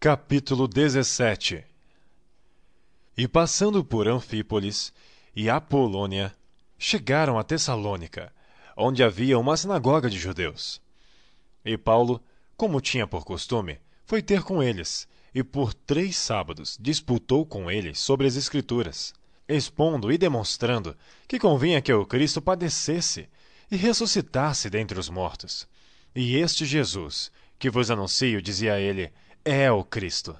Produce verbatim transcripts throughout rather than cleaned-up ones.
Capítulo dezessete. E passando por Anfípolis e Apolônia, chegaram a Tessalônica, onde havia uma sinagoga de judeus. E Paulo, como tinha por costume, foi ter com eles, e por três sábados disputou com eles sobre as Escrituras, expondo e demonstrando que convinha que o Cristo padecesse e ressuscitasse dentre os mortos. E este Jesus, que vos anuncio, dizia ele, é o Cristo.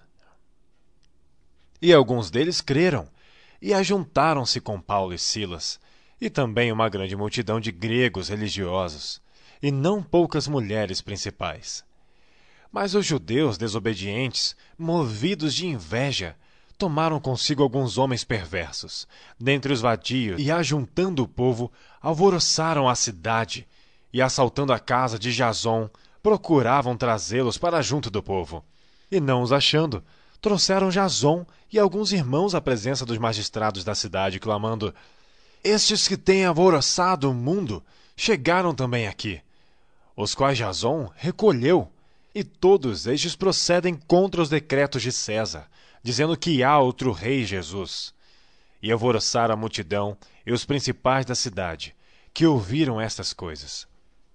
E alguns deles creram, e ajuntaram-se com Paulo e Silas, e também uma grande multidão de gregos religiosos, e não poucas mulheres principais. Mas os judeus desobedientes, movidos de inveja, tomaram consigo alguns homens perversos, dentre os vadios, e ajuntando o povo, alvoroçaram a cidade, e assaltando a casa de Jason, procuravam trazê-los para junto do povo. E não os achando, trouxeram Jason e alguns irmãos à presença dos magistrados da cidade, clamando: Estes que têm alvoroçado o mundo chegaram também aqui, os quais Jason recolheu, e todos estes procedem contra os decretos de César, dizendo que há outro rei Jesus. E alvoroçaram a multidão e os principais da cidade, que ouviram estas coisas.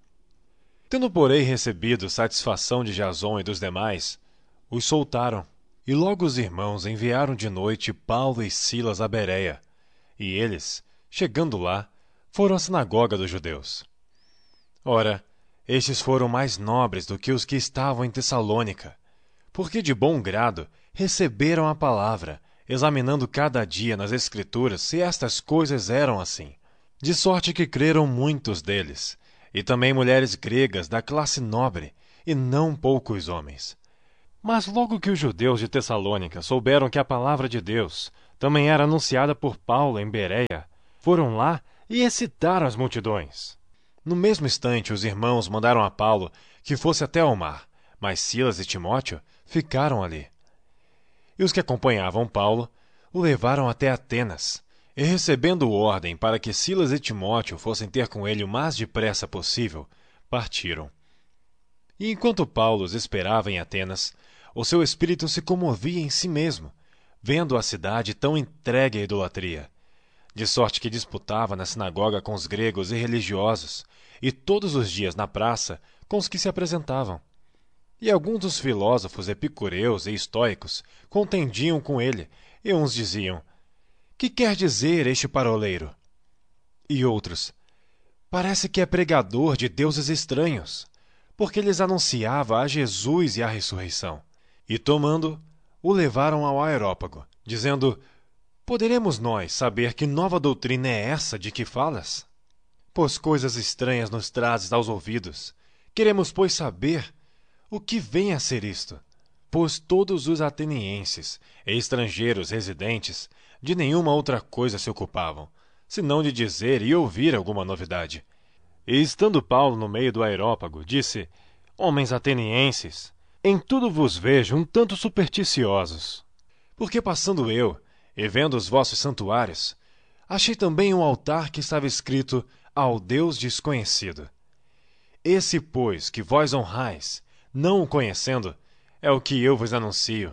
Tendo, porém, recebido satisfação de Jason e dos demais, os soltaram. E logo os irmãos enviaram de noite Paulo e Silas a Bereia, e eles, chegando lá, foram à sinagoga dos judeus. Ora, estes foram mais nobres do que os que estavam em Tessalônica, porque de bom grado receberam a palavra, examinando cada dia nas Escrituras se estas coisas eram assim. De sorte que creram muitos deles, e também mulheres gregas da classe nobre, e não poucos homens. Mas logo que os judeus de Tessalônica souberam que a palavra de Deus também era anunciada por Paulo em Bereia, foram lá e excitaram as multidões. No mesmo instante, os irmãos mandaram a Paulo que fosse até ao mar, mas Silas e Timóteo ficaram ali. E os que acompanhavam Paulo o levaram até Atenas, e recebendo ordem para que Silas e Timóteo fossem ter com ele o mais depressa possível, partiram. E enquanto Paulo os esperava em Atenas, o seu espírito se comovia em si mesmo, vendo a cidade tão entregue à idolatria, de sorte que disputava na sinagoga com os gregos e religiosos, e todos os dias na praça com os que se apresentavam. E alguns dos filósofos epicureus e estoicos contendiam com ele, e uns diziam: Que quer dizer este paroleiro? E outros: Parece que é pregador de deuses estranhos, porque lhes anunciava a Jesus e a ressurreição. E tomando, o levaram ao Areópago, dizendo: Poderemos nós saber que nova doutrina é essa de que falas? Pois coisas estranhas nos trazes aos ouvidos. Queremos, pois, saber o que vem a ser isto. Pois todos os atenienses e estrangeiros residentes de nenhuma outra coisa se ocupavam, senão de dizer e ouvir alguma novidade. E estando Paulo no meio do Areópago, disse: Homens atenienses, em tudo vos vejo um tanto supersticiosos. Porque passando eu, e vendo os vossos santuários, achei também um altar que estava escrito ao Deus desconhecido. Esse, pois, que vós honrais, não o conhecendo, é o que eu vos anuncio.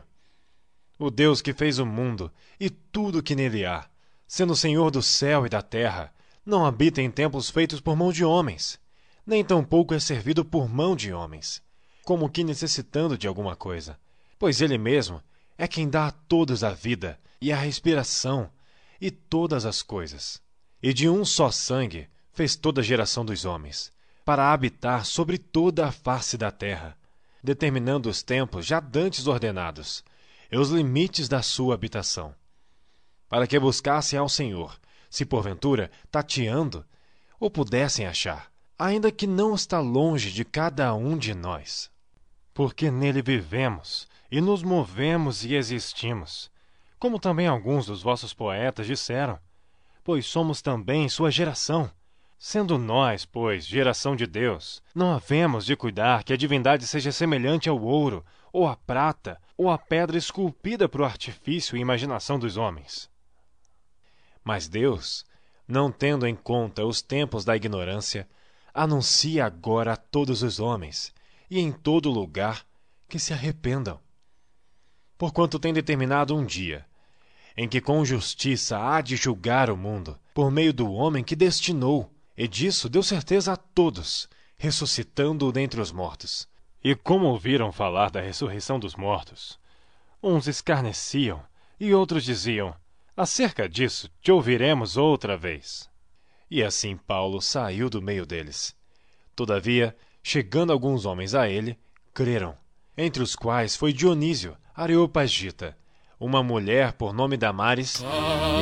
O Deus que fez o mundo e tudo que nele há, sendo Senhor do céu e da terra, não habita em templos feitos por mão de homens, nem tampouco é servido por mão de homens, como que necessitando de alguma coisa, pois ele mesmo é quem dá a todos a vida e a respiração e todas as coisas. E de um só sangue fez toda a geração dos homens, para habitar sobre toda a face da terra, determinando os tempos já dantes ordenados, e os limites da sua habitação, para que buscassem ao Senhor, se porventura, tateando, o pudessem achar, ainda que não está longe de cada um de nós. Porque nele vivemos, e nos movemos e existimos, como também alguns dos vossos poetas disseram, pois somos também sua geração. Sendo nós, pois, geração de Deus, não havemos de cuidar que a divindade seja semelhante ao ouro, ou à prata, ou à pedra esculpida por artifício e imaginação dos homens. Mas Deus, não tendo em conta os tempos da ignorância, anuncia agora a todos os homens, e em todo lugar, que se arrependam. porquanto tem determinado um dia, em que com justiça há de julgar o mundo, por meio do homem que destinou, e disso deu certeza a todos, ressuscitando-o dentre os mortos. E como ouviram falar da ressurreição dos mortos, uns escarneciam, e outros diziam: acerca disso te ouviremos outra vez. E assim Paulo saiu do meio deles. Todavia, chegando alguns homens a ele, creram, entre os quais foi Dionísio, Areopagita, uma mulher por nome Damaris, e